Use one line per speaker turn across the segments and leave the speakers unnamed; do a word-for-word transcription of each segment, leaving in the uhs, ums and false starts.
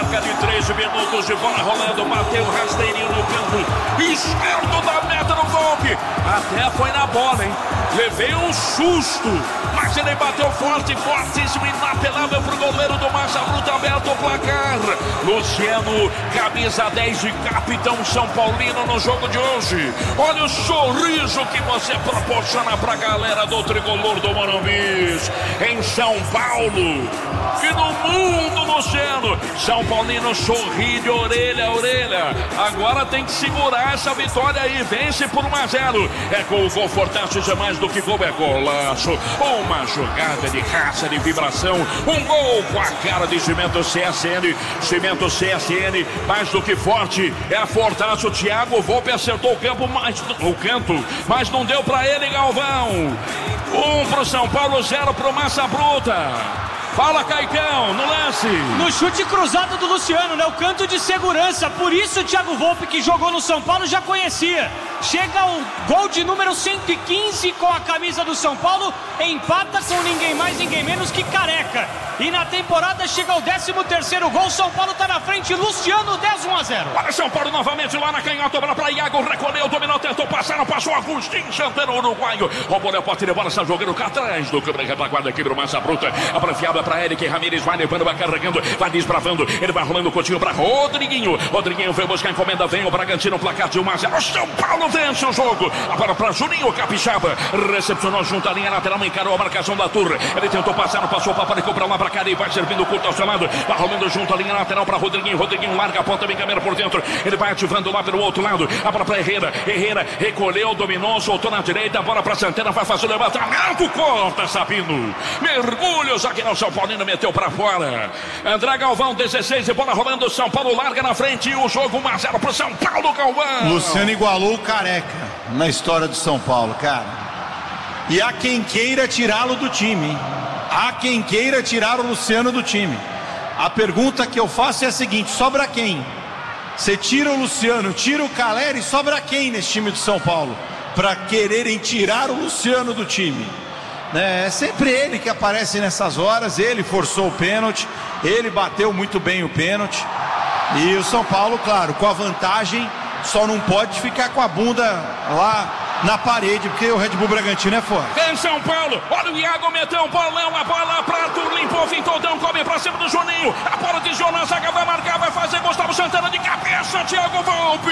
Cerca de treze minutos de bola rolando. Bateu o rasteirinho no canto esquerdo da meta no golpe. Até foi na bola, hein? Levei um susto. Mas ele bateu forte, fortíssimo, inapelável pro goleiro do Massa Bruta, aberto o placar. Luciano, camisa dez e capitão São Paulino no jogo de hoje. Olha o sorriso que você proporciona pra galera do tricolor do Morumbi. Em São Paulo e no mundo, Luciano. São Paulino sorri de orelha a orelha. Agora tem que segurar essa vitória aí. Vence por um a zero. É gol, gol Fortaço, é mais do que gol, é golaço. Uma jogada de raça, de vibração. Um gol com a cara de Cimento C S N. Cimento C S N, mais do que forte. É a Fortaço. Thiago Volpe acertou o campo, mais, o canto, mas não deu pra ele, Galvão. Um pro São Paulo, zero pro Massa Bruta. Fala, Caicão, no lance.
No chute cruzado do Luciano, né? O canto de segurança. Por isso o Thiago Volpe, que jogou no São Paulo, já conhecia. Chega o gol de número cento e quinze com a camisa do São Paulo. Empata com ninguém mais, ninguém menos que Careca. E na temporada chega o décimo terceiro gol. São Paulo tá na frente. Luciano, dez, um a zero.
Para São Paulo novamente lá na canhota. Bola para Iago. Recolheu, dominou, tentou passar. Não passou. Agostinho Santana, uruguaio. Roubou a pote de bola. Está jogando cá atrás do câmera retaguarda aqui pro Massa Bruta. A brafiada para Eric Ramírez. Vai levando, vai carregando. Vai desbravando. Ele vai rolando o Coutinho para Rodriguinho. Rodriguinho foi buscar encomenda. Vem o Bragantino. Placar de um a zero. São Paulo vence o jogo. Agora para Juninho Capixaba. Recepcionou junto à linha lateral. Encarou a marcação da Turra. Ele tentou passar. Não passou. Paparicou para lá para cá. E vai servindo curto ao seu lado. Vai rolando junto à linha lateral para Rodriguinho. Rodriguinho larga a ponta. Vem câmera por dentro. Ele vai ativando lá pelo outro lado. A bola para Herrera. Herrera recolheu, dominou, soltou na direita. A bola para Santana. Vai fazer o levantamento. Corta Sabino. Mergulho. Zagueirão São Paulino meteu para fora. André Galvão, dezesseis. E bola rolando. São Paulo larga na frente. E o jogo um a zero para São Paulo, Galvão.
Luciano igualou o Careca na história do São Paulo, cara. E há quem queira tirá-lo do time. Há quem queira tirar o Luciano do time. A pergunta que eu faço é a seguinte: sobra quem? Você tira o Luciano, tira o Caleri, sobra quem nesse time do São Paulo? Para quererem tirar o Luciano do time. É sempre ele que aparece nessas horas. Ele forçou o pênalti, ele bateu muito bem o pênalti. E o São Paulo, claro, com a vantagem, só não pode ficar com a bunda lá na parede, porque o Red Bull Bragantino é forte.
Vem São Paulo, olha o Iago, meteu um bolão, a bola pra Arthur, limpou, Vintodão, come pra cima do Juninho, a bola de Jonas, Zaga vai marcar, vai fazer Gustavo Santana de cabeça, Thiago Volpe.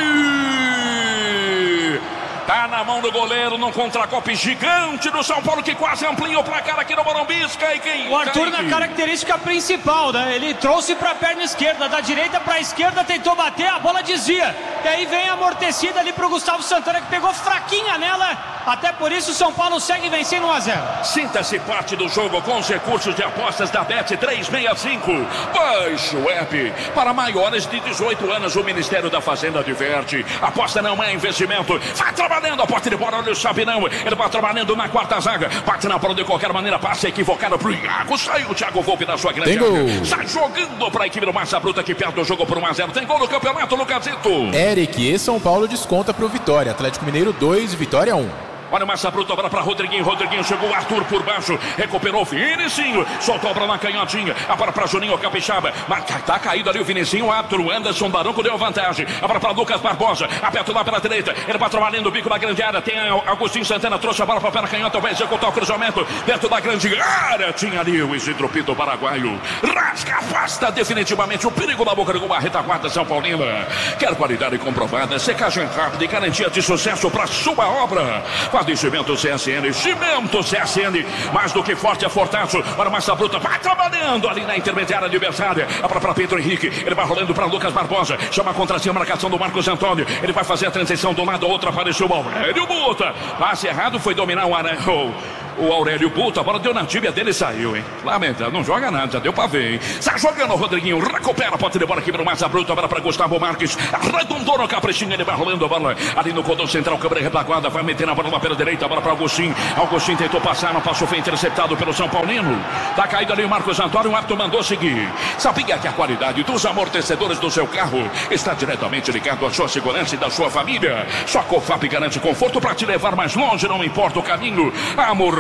Tá na mão do goleiro, num contragolpe gigante do São Paulo, que quase amplia o placar aqui no Morumbi. E quem?
O Arthur na característica principal, né? Ele trouxe pra perna esquerda, da direita pra esquerda, tentou bater, a bola desvia. E aí vem a amortecida ali pro Gustavo Santana, que pegou fraquinha nela. Até por isso o São Paulo segue vencendo um a zero.
Sinta-se parte do jogo com os recursos de apostas da Bet trezentos e sessenta e cinco. Baixe o app. Para maiores de dezoito anos, o Ministério da Fazenda adverte. Aposta não é investimento. Vai trabalhando a porta de bola, olha o Sabinão. Ele vai trabalhando na quarta zaga. Bate na bola de qualquer maneira, passa equivocado pro Iago. Saiu o Thiago Volpe da sua grande área. Sai jogando para a equipe do Massa Bruta, que perde o jogo por um a zero. Tem gol no campeonato, Lucasito.
Eric e São Paulo desconta pro Vitória. Atlético Mineiro dois, Vitória um.
Olha o Massa Bruta, bola para Rodriguinho, Rodriguinho chegou, Arthur por baixo, recuperou o Vinicinho, soltou a bola na canhotinha, a bola para Juninho Capixaba, mas tá caído ali o Vinicinho, Arthur, o Anderson Baronco deu vantagem, a bola para Lucas Barbosa, aperta lá pela direita, ele vai trabalhando o bico da grande área, tem Agostinho Santana, trouxe a bola para a perna canhota, vai executar o cruzamento, dentro da grande área, tinha ali o Isidro Pinto paraguaio, rasga, afasta definitivamente o perigo da boca do gol, a retaguarda São Paulina, quer qualidade comprovada, secagem rápida e garantia de sucesso para sua obra. Cimento C S N, Cimento C S N, mais do que forte é Fortaço. Olha o Massa Bruta, vai trabalhando ali na intermediária adversária. A para Pedro Henrique, ele vai rolando para Lucas Barbosa, chama contra si a marcação do Marcos Antônio. Ele vai fazer a transição de um lado a outro, apareceu o Aurélio Buta. Passe errado, foi dominar o Aurélio. O Aurélio Buta, a bola deu na tíbia dele e saiu, hein? Lamentável, não joga nada, já deu pra ver, hein? Sai jogando o Rodriguinho, recupera a pote de bola aqui pro Massa Bruta, bola pra Gustavo Marques, arredondou no caprichinho, ele vai rolando a bola ali no cordão central, câmera retaguarda, vai meter na bola lá pela direita, a bola pra Agostinho. Agostinho tentou passar, não passou, foi interceptado pelo São Paulino. Tá caído ali o Marcos Antônio, o árbitro mandou seguir. Sabia que a qualidade dos amortecedores do seu carro está diretamente ligado à sua segurança e da sua família. Só a Cofap garante conforto pra te levar mais longe, não importa o caminho. Amor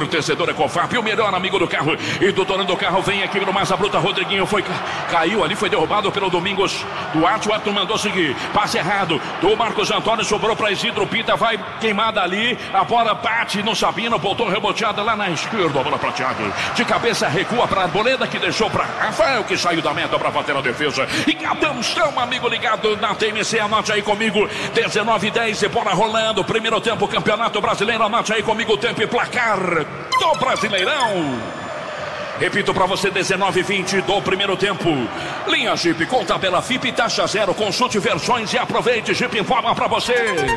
amortecedor Ecofap, o melhor amigo do carro e do dono do carro. Vem aqui no Massa Bruta, Rodriguinho foi, caiu ali, foi derrubado pelo Domingos Duarte, o Arthur mandou seguir, passe errado do Marcos Antônio, sobrou para Isidro Pita, vai queimada ali, a bola bate no Sabino, voltou reboteada lá na esquerda, a bola para Thiago, de cabeça recua para Arboleda, que deixou para Rafael, que saiu da meta para bater na defesa. E atenção, amigo ligado na T M C, anote aí comigo, dezenove e dez e bola rolando, primeiro tempo, Campeonato Brasileiro, anote aí comigo o tempo e placar do Brasileirão. Repito para você, dezenove e vinte do primeiro tempo. Linha Jeep com tabela F I P e taxa zero. Consulte versões e aproveite. Jeep informa para você.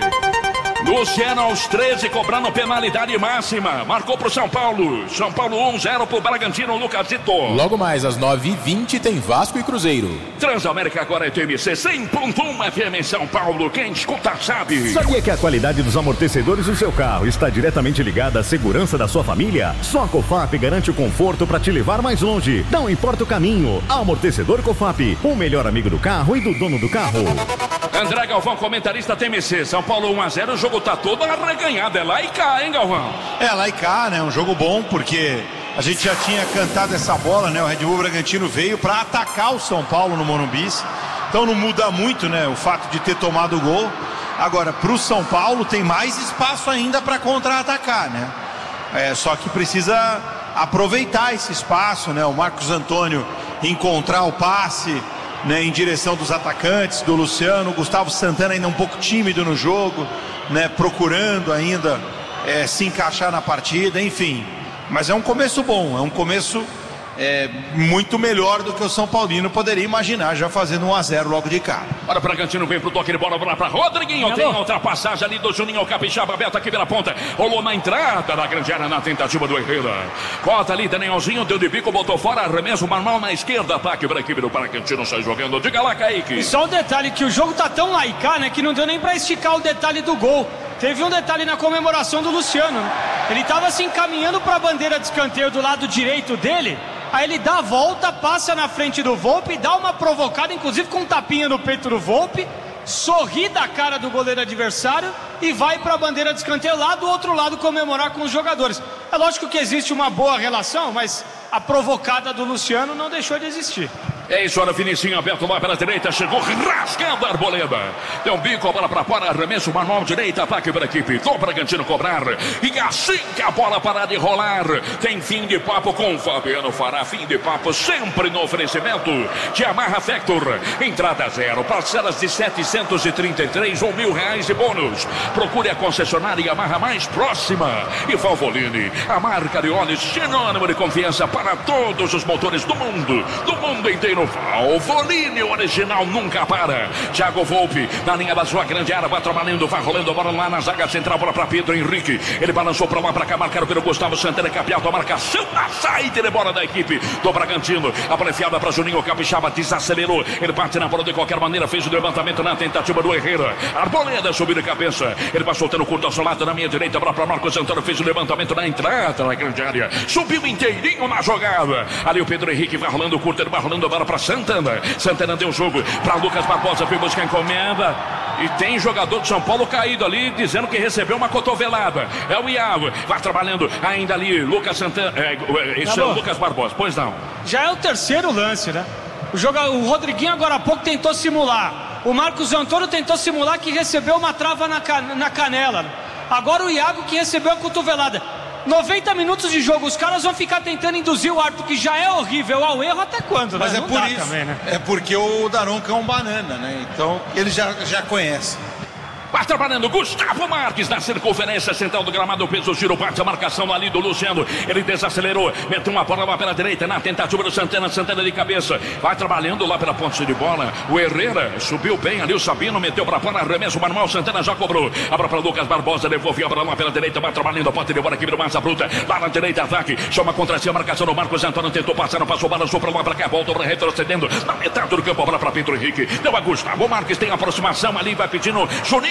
Luciano aos treze, cobrando penalidade máxima. Marcou pro São Paulo. São Paulo um a zero pro Bragantino, Lucasito.
Logo mais às nove e vinte tem Vasco e Cruzeiro.
Transamérica agora é T M C cem ponto um F M em São Paulo. Quem escuta sabe.
Sabia que a qualidade dos amortecedores do seu carro está diretamente ligada à segurança da sua família? Só a Cofap garante o conforto para te levar mais longe. Não importa o caminho. Amortecedor Cofap, o melhor amigo do carro e do dono do carro.
André Galvão, comentarista T M C. São Paulo um a zero, o jogo tá todo arreganhado. É lá e cá, hein, Galvão?
É lá e cá, né? Um jogo bom, porque a gente já tinha cantado essa bola, né? O Red Bull Bragantino veio para atacar o São Paulo no Morumbi. Então não muda muito, né? O fato de ter tomado o gol. Agora, pro São Paulo tem mais espaço ainda para contra-atacar, né? É, só que precisa aproveitar esse espaço, né? O Marcos Antônio encontrar o passe, né, em direção dos atacantes, do Luciano. O Gustavo Santana ainda um pouco tímido no jogo, né, procurando ainda é, se encaixar na partida, enfim. Mas é um começo bom, é um começo é, muito melhor do que o São Paulino poderia imaginar, já fazendo um a zero logo de cara.
Olha, o Bragantino vem pro toque de bola para Rodriguinho. Alô. Tem a ultrapassagem ali do Juninho Capixaba, aberto aqui pela ponta. Rolou na entrada da grande área na tentativa do Herrera. Corta ali, Danielzinho, deu de bico, botou fora, arremesso manual na esquerda. Ataque para a equipe do Bragantino, sai jogando. Diga lá, Kaique.
E só um detalhe, que o jogo tá tão laicá, né, que não deu nem para esticar o detalhe do gol. Teve um detalhe na comemoração do Luciano, né? Ele tava se encaminhando para a bandeira de escanteio do lado direito dele. Aí ele dá a volta, passa na frente do Volpe, dá uma provocada, inclusive com um tapinha no peito do Volpe, sorri da cara do goleiro adversário e vai para a bandeira de escanteio lá do outro lado comemorar com os jogadores. É lógico que existe uma boa relação, mas a provocada do Luciano não deixou de existir.
É isso, olha, Vinicinho aberto lá pela direita, chegou rasgando a Arboleda. Deu um bico, a bola para fora, arremesso manual direita, ataque para a equipe do Bragantino cobrar. E assim que a bola parar de rolar, tem fim de papo com Fabiano Fará. Fim de papo sempre no oferecimento de Amarra Vector. Entrada zero, parcelas de setecentos e trinta e três ou mil reais de bônus. Procure a concessionária Yamaha mais próxima. E Valvoline, a marca de óleo sinônimo de confiança para todos os motores do mundo, do mundo inteiro. Valvoline, original, nunca para. Thiago Volpe, na linha da sua grande área, vai trabalhando, vai rolando a bola lá na zaga central, bola para Pedro Henrique. Ele balançou para lá, para cá, marcado pelo Gustavo Santana, capiado a marcação na saída de bola da equipe do Bragantino. A bola enfiada para Juninho Capixaba, desacelerou. Ele bate na bola de qualquer maneira, fez o levantamento na tentativa do Herrera. Arboleda subiu de cabeça. Ele vai soltando curto ao seu lado, na minha direita, bola para Marcos Antônio, fez o levantamento na entrada na grande área. Subiu inteirinho na jogada. Ali o Pedro Henrique vai rolando curto, ele vai rolando a bola para Santana. Santana deu o jogo para Lucas Barbosa, foi buscar encomenda. E tem jogador de São Paulo caído ali, dizendo que recebeu uma cotovelada. É o Iago, vai trabalhando ainda ali. Lucas Santana, é, isso é o Lucas Barbosa, pois não.
Já é o terceiro lance, né? O, joga, o Rodriguinho agora há pouco tentou simular. O Marcos Antônio tentou simular que recebeu uma trava na, na canela. Agora o Iago que recebeu a cotovelada. noventa minutos de jogo, os caras vão ficar tentando induzir o árbitro, que já é horrível, ao erro até quando, né?
Mas é
Não
por
dá
isso,
também, né?
é porque o Daronco é um banana, né? Então ele já, já conhece.
Vai trabalhando Gustavo Marques na circunferência central do gramado, o peso giro, bate a marcação ali do Luciano, ele desacelerou, meteu uma bola lá pela direita, na tentativa do Santana, Santana de cabeça, vai trabalhando lá pela ponte de bola, o Herrera subiu bem ali, o Sabino meteu pra fora, arremesso manual, Santana já cobrou, abra pra Lucas Barbosa, devolveu a bola lá pela direita, vai trabalhando a ponte de bola aqui do Massa Bruta, lá na direita, ataque, chama contra si a marcação do Marcos Antônio, tentou passar, não passou, balançou pra lá pra cá, voltou pra retrocedendo, na metade do campo, a bola pra Pedro Henrique, deu a Gustavo Marques, tem aproximação ali, vai pedindo Juninho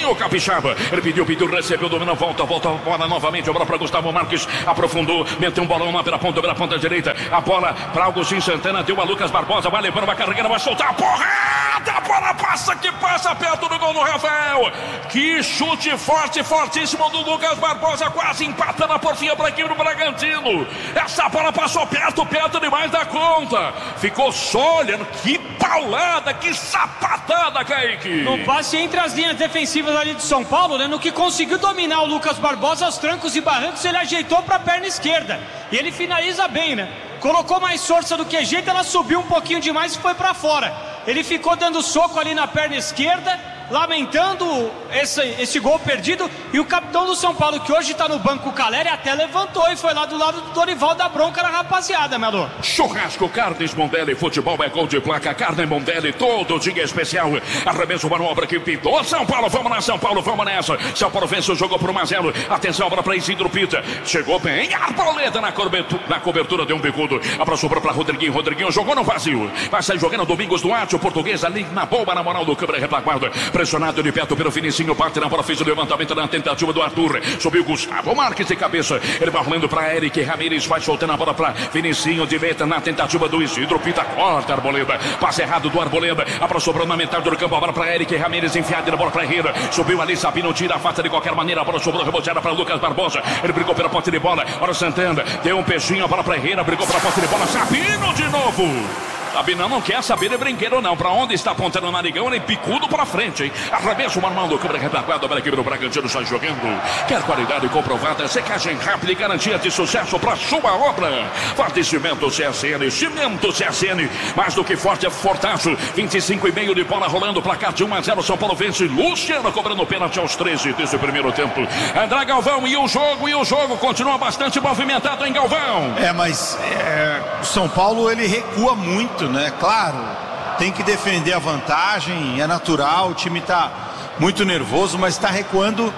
Vinicinho Capixaba. Ele pediu, pediu, recebeu, domina, volta, volta, bola novamente. A bola para Gustavo Marques. Aprofundou, meteu um bolão lá pela ponta, pela ponta direita. A bola para Augustinho Santana. Deu a Lucas Barbosa. Vai levando, vai carregando, vai soltar a porrada. A bola passa que passa perto do gol do Rafael. Que chute forte, fortíssimo do Lucas Barbosa. Quase empatando a porfinha para a equipe do Bragantino. Essa bola passou perto, perto demais da conta. Ficou só olhando. Que paulada, que sapatada, Kaique.
No passe entre as linhas defensivas ali de São Paulo, né? No que conseguiu dominar o Lucas Barbosa aos trancos e barrancos, ele ajeitou para a perna esquerda. E ele finaliza bem, né? Colocou mais força do que jeito, ela subiu um pouquinho demais e foi para fora. Ele ficou dando soco ali na perna esquerda, lamentando esse, esse gol perdido. E o capitão do São Paulo, que hoje está no banco, o Caleri, até levantou e foi lá do lado do Dorival da bronca na rapaziada, Melo.
Churrasco Carnes Mondelli, futebol é gol de placa. Carne Mondelli, todo dia especial. Arremesso manual para a equipe do São Paulo. Vamos lá, São Paulo, vamos nessa. São Paulo vence o jogo por um a zero. Atenção, bola para Isidro Pita. Chegou bem, Arboleda na cobertura, na cobertura deu um bicudo. A sobra para Rodriguinho, Rodriguinho jogou no vazio. Vai sair jogando Domingos Duarte, o português ali na bomba, na moral do câmera retaguarda. Pressionado de perto pelo Vinicinho, parte na bola, fez o levantamento na tentativa do Arthur. Subiu Gustavo Marques de cabeça. Ele vai rolando para Eric Ramírez, vai soltando a bola para Vinicinho de meta na tentativa do Isidro Pita. Corta Arboleda, passe errado do Arboleda. A bola sobrou na metade do campo, a bola para Eric Ramírez, enfiada na bola para Herrera. Subiu ali, Sabino tira a faca de qualquer maneira. A bola sobrou reboteada para Lucas Barbosa. Ele brigou pela ponta de bola. Ora Santana, deu um peixinho, a bola para Herrera, brigou pela ponta de bola. Sabino de novo. Sabino não quer saber de brinquedo não. Pra onde está apontando o narigão? Ele picudo pra frente, hein? Arremesso, Marmão, câmera retaguarda para a equipe do Bragantino, está jogando. Quer qualidade comprovada, secagem rápida e garantia de sucesso pra sua obra. Forte Cimento C S N, Cimento C S N, mais do que forte é fortaço. vinte e cinco e meio de bola rolando, placar de um a zero, São Paulo vence. Luciano cobrando pênalti aos treze desse primeiro tempo. André Galvão, e o jogo, e o jogo continua bastante movimentado em Galvão.
É, mas é, o São Paulo, ele recua muito, né? Claro, tem que defender a vantagem, é natural, o time está muito nervoso, mas está recuando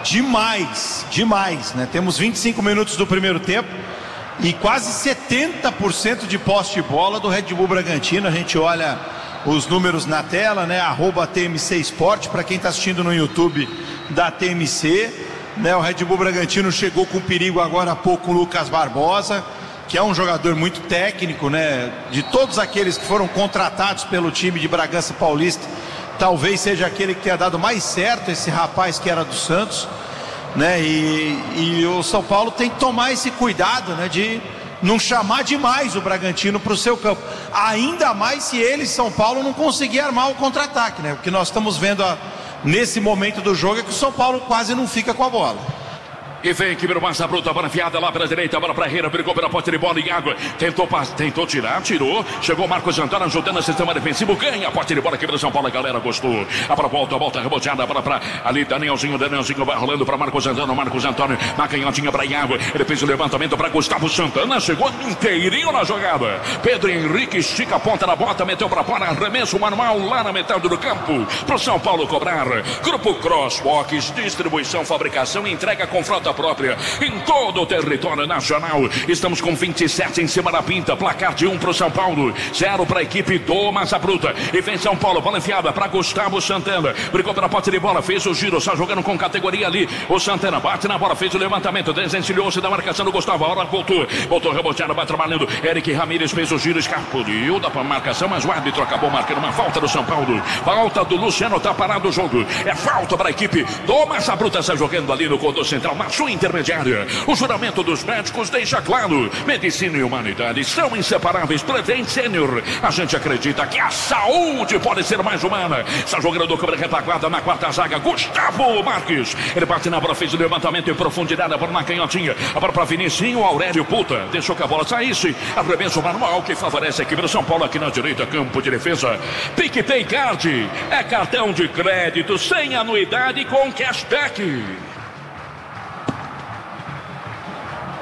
demais, demais, né? Temos vinte e cinco minutos do primeiro tempo e quase setenta por cento de posse de bola do Red Bull Bragantino. A gente olha os números na tela, né? Arroba T M C Sport, para quem está assistindo no YouTube da T M C, né? O Red Bull Bragantino chegou com perigo agora há pouco o Lucas Barbosa, que é um jogador muito técnico, né? De todos aqueles que foram contratados pelo time de Bragança Paulista, talvez seja aquele que tenha dado mais certo, esse rapaz que era do Santos, né? E, e o São Paulo tem que tomar esse cuidado, né? De não chamar demais o Bragantino para o seu campo, ainda mais se ele, São Paulo, não conseguir armar o contra-ataque, né? O que nós estamos vendo a, nesse momento do jogo é que o São Paulo quase não fica com a bola.
E vem que virou massa bruta, bola enfiada lá pela direita, bola para Herrera, brigou pela ponta de bola e água, tentou, tentou tirar, tirou, chegou Marcos Antônio ajudando o sistema defensivo, ganha a ponta de bola aqui do São Paulo, a galera gostou. A bola volta, a volta reboteada, a bola para ali, Danielzinho, Danielzinho vai rolando para Marcos Antônio, Marcos Antônio, na canhotinha para Iago, ele fez o levantamento para Gustavo Santana, chegou inteirinho na jogada. Pedro Henrique estica a ponta na bota, meteu para fora, arremesso manual lá na metade do campo, pro São Paulo cobrar. Grupo Crosswalks, distribuição, fabricação e entrega com frota própria em todo o território nacional. Estamos com vinte e sete em cima da pinta, placar de um pro São Paulo, zero para a equipe do Massa Bruta. E vem São Paulo, bola enfiada para Gustavo Santana, brigou pela posse de bola, fez o giro, só jogando com categoria ali. O Santana bate na bola, fez o levantamento, desencilhou-se da marcação do Gustavo, a hora voltou, voltou reboteado, vai trabalhando. Eric Ramírez fez o giro, escapuliu da marcação, mas o árbitro acabou marcando uma falta do São Paulo. Falta do Luciano, tá parado o jogo. É falta para a equipe do Massa Bruta, está jogando ali no corredor central, na sua intermediária. O juramento dos médicos deixa claro: medicina e humanidade são inseparáveis. Prevent Sênior, a gente acredita que a saúde pode ser mais humana. Está jogando do câmera retaguarda na quarta zaga, Gustavo Marques. Ele bate na bola, fez o levantamento em profundidade, a bola na canhotinha, a bola para Vinicinho, Aurélio Puta, deixou que a bola saísse. Arremesso manual que favorece a equipe do São Paulo aqui na direita, campo de defesa. PicPay Card é cartão de crédito sem anuidade com cashback.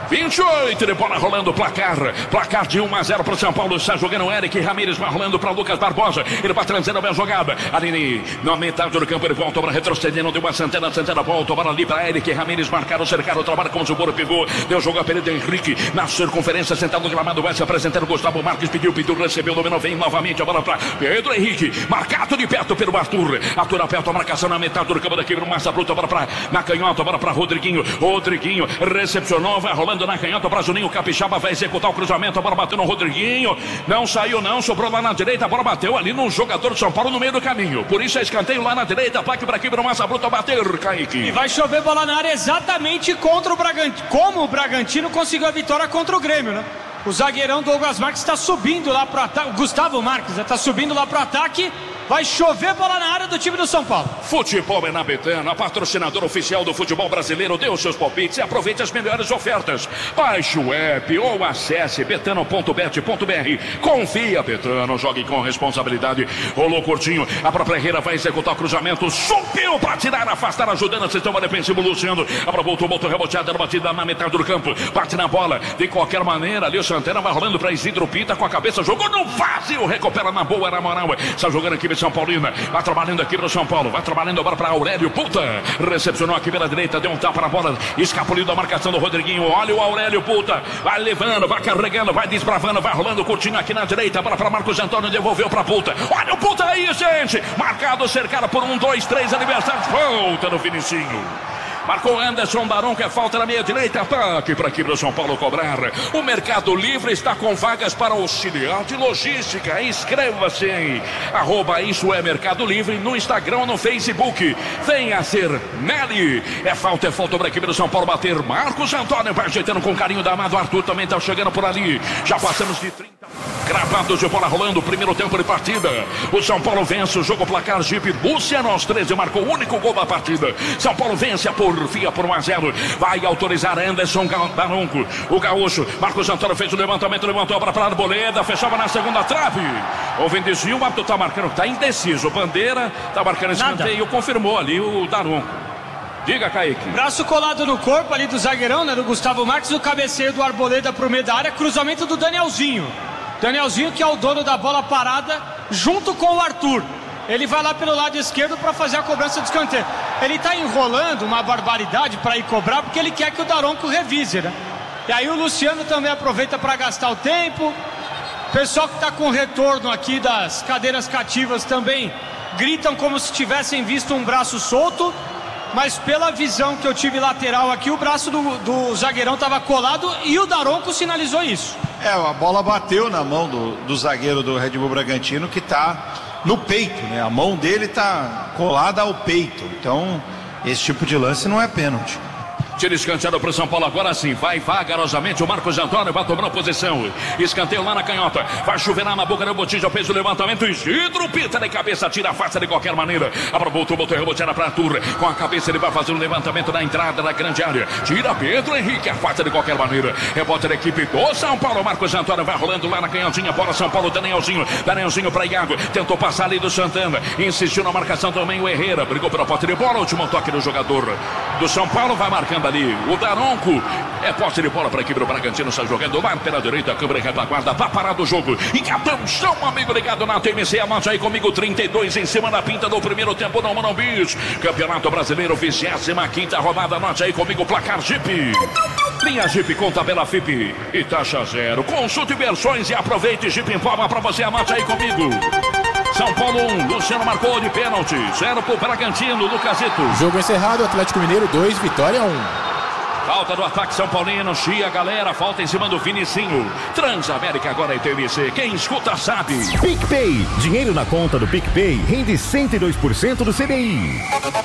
vinte e oito de bola rolando, placar, placar de um a zero para o São Paulo. Está jogando o Eric Ramírez, vai rolando para Lucas Barbosa. Ele vai trazendo a minha jogada. Ali na metade do campo, ele volta para retrocedendo. Deu uma Santana, Santana volta para ali para Eric Ramírez. Marcaram, cercaram, trabalha como o Zuboro pegou. Deu jogo a Pereira Henrique na circunferência, sentado no gramado. Vai se apresentando. Gustavo Marques pediu, pediu, recebeu, dominou, vem novamente a bola para Pedro Henrique. Marcado de perto pelo Arthur. Arthur aperta a marcação na metade do campo daqui. Massa bruta, bola para na canhota, bola para Rodriguinho. Rodriguinho recepcionou, vai rolando na canhota para Juninho Capixaba, vai executar o cruzamento, a bola bateu no Rodriguinho, não saiu não, sobrou lá na direita, a bola bateu ali no jogador de São Paulo no meio do caminho, por isso é escanteio lá na direita, plaque para aqui, para o Massa Bruta bater, Kaique.
E vai chover bola na área exatamente contra o Bragantino, como o Bragantino conseguiu a vitória contra o Grêmio, né? O zagueirão Douglas Marques está subindo lá para o ataque, Gustavo Marques está subindo lá para o ataque. Vai chover bola na área do time do São Paulo.
Futebol é na Betano, a patrocinadora oficial do futebol brasileiro. Dê os seus palpites e aproveite as melhores ofertas. Baixe o app ou acesse betano ponto bet ponto br. Confia, Betano, jogue com responsabilidade. Rolou curtinho, a própria Herrera vai executar o cruzamento. Subiu para tirar, afastar, ajudando a sistema defensivo Luciano. Abra, voltou, voltou, reboteada, batida na metade do campo. Bate na bola, de qualquer maneira. Ali o Santana vai rolando para Isidro Pita com a cabeça. Jogou no vazio, recupera na boa, na moral. Está jogando aqui São Paulina, vai trabalhando aqui para o São Paulo, vai trabalhando agora para Aurélio Puta, recepcionou aqui pela direita, deu um tapa na bola, escapuliu da marcação do Rodriguinho, olha o Aurélio Puta, vai levando, vai carregando, vai desbravando, vai rolando curtinho aqui na direita, bola para Marcos Antônio, devolveu para Puta, olha o Puta aí, gente, marcado, cercado por um, dois, três adversários, volta no Vinicinho. Marcou Anderson Daronco, é falta na meia direita, ataque para aqui para o São Paulo cobrar. O Mercado Livre está com vagas para auxiliar de logística. Inscreva-se em arroba isso é Mercado Livre no Instagram ou no Facebook. Venha ser Nelly. É falta, é falta para aqui para o São Paulo bater. Marcos Antônio vai ajeitando com carinho da amado. Arthur também está chegando por ali. Já passamos de trinta gravados de bola rolando. Primeiro tempo de partida. O São Paulo vence o jogo placar Jeep. Luciano aos treze marcou o único gol da partida. São Paulo vence a por Fia por um a zero, vai autorizar Anderson Daronco, o gaúcho, Marcos Antônio fez o levantamento, levantou para a Arboleda, fechava na segunda trave, houve desvio, o árbitro está marcando, está indeciso, Bandeira está marcando escanteio, confirmou ali o Daronco. Diga, Kaique.
Braço colado no corpo ali do zagueirão, né, do Gustavo Marques, o cabeceio do Arboleda para o meio da área, cruzamento do Danielzinho, Danielzinho que é o dono da bola parada, junto com o Arthur. Ele vai lá pelo lado esquerdo para fazer a cobrança de escanteio. Ele está enrolando uma barbaridade para ir cobrar, porque ele quer que o Daronco revise, né? E aí o Luciano também aproveita para gastar o tempo. O pessoal que está com retorno aqui das cadeiras cativas também gritam como se tivessem visto um braço solto. Mas pela visão que eu tive lateral aqui, o braço do, do zagueirão estava colado e o Daronco sinalizou isso.
É, a bola bateu na mão do, do zagueiro do Red Bull Bragantino, que está no peito, né? A mão dele está colada ao peito. Então, esse tipo de lance não é pênalti.
Tira escanteado para o São Paulo, agora sim, vai vagarosamente o Marcos Antônio, vai tomando posição, escanteio lá na canhota, vai chover na boca do Botija, fez o levantamento, Isidro Pita de cabeça, tira a face de qualquer maneira, abra, voltou, botou, reboteada para Arthur, com a cabeça ele vai fazer o levantamento na entrada da grande área, tira Pedro Henrique, afasta de qualquer maneira, rebote da equipe do São Paulo, Marcos Antônio vai rolando lá na canhotinha, bola São Paulo, Danielzinho, Danielzinho para Iago, tentou passar ali do Santana, insistiu na marcação também o Herrera, brigou pela posse de bola, último toque do jogador do São Paulo, vai marcando ali o Daronco, é posse de bola para a equipe do Bragantino, está jogando lá pela direita, a câmera retaguarda, vai parar do jogo, e atenção amigo ligado na T M C, anote aí comigo, trinta e dois em cima da pinta do primeiro tempo no Morumbi, Campeonato Brasileiro, vigésima quinta rodada, anote aí comigo, placar Jeep, linha Jeep com tabela F I P e taxa zero, consulte versões e aproveite, Jeep informa para você, anote aí comigo. São Paulo um, Luciano marcou de pênalti, zero pro Bragantino, Lucasito.
Jogo encerrado, Atlético Mineiro dois, Vitória um.
Falta do ataque São Paulino, chia galera, falta em cima do Vinicinho. Transamérica agora é T V C, quem escuta sabe.
PicPay, dinheiro na conta do PicPay rende cento e dois por cento do C D I.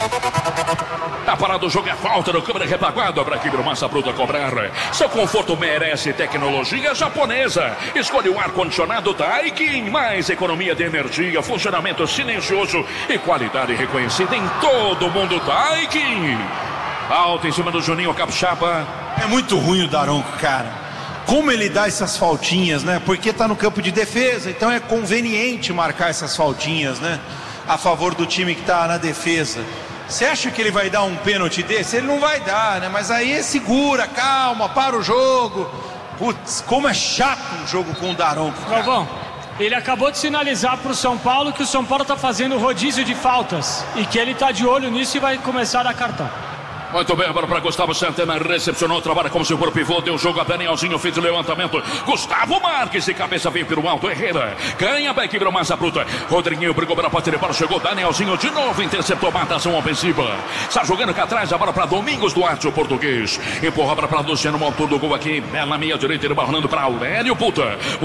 Tá parado o jogo, é falta do câmera retaguarda para aqui pro Massa Bruta cobrar. Seu conforto merece tecnologia japonesa. Escolha o ar-condicionado Daikin, mais economia de energia, funcionamento silencioso e qualidade reconhecida em todo o mundo. Daikin. Alta em cima do Juninho Capixaba.
É muito ruim o Daronco, cara. Como ele dá essas faltinhas, né? Porque tá no campo de defesa, então é conveniente marcar essas faltinhas, né? A favor do time que tá na defesa. Você acha que ele vai dar um pênalti desse? Ele não vai dar, né? Mas aí segura, calma, para o jogo. Putz, como é chato um jogo com o Daronco.
Galvão, ele acabou de sinalizar para o São Paulo que o São Paulo está fazendo rodízio de faltas e que ele está de olho nisso e vai começar a dar cartão.
Muito bem, agora para Gustavo Santana, recepcionou, trabalha como seguro pivô, deu jogo a Danielzinho, fez o levantamento. Gustavo Marques de cabeça vem pelo alto, Herrera, ganha a equipe massa bruta. Rodriguinho brigou pela parte de bola, chegou Danielzinho de novo, interceptou, matação ofensiva. Está jogando cá atrás, a bola para Domingos Duarte, o português. Empurra para Luciano, o autor do gol aqui, bela meia direita, ele barrando para Aurélio Puta.